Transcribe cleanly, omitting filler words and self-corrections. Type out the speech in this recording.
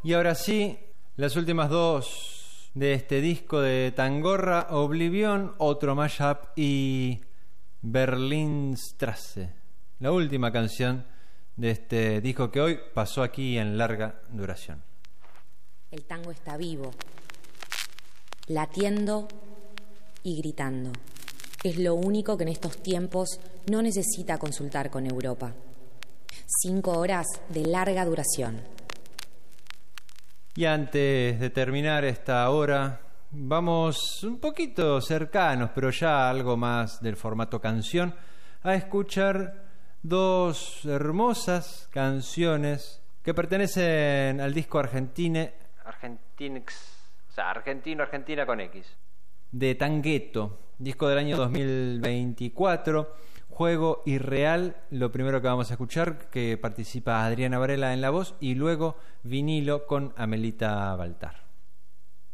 Y ahora sí, las últimas dos de este disco de Tangorra: Oblivion, otro mashup, y Berlinstrasse, la última canción de este disco que hoy pasó aquí en larga duración. El tango está vivo, latiendo y gritando. Es lo único que en estos tiempos no necesita consultar con Europa. 5 horas de larga duración. Y antes de terminar esta hora, vamos un poquito cercanos, pero ya algo más del formato canción, a escuchar dos hermosas canciones que pertenecen al disco Argentinx, o sea, Argentina con X, de Tangueto, disco del año 2024, Juego Irreal, lo primero que vamos a escuchar, que participa Adriana Varela en la voz, y luego Vinilo con Amelita Baltar.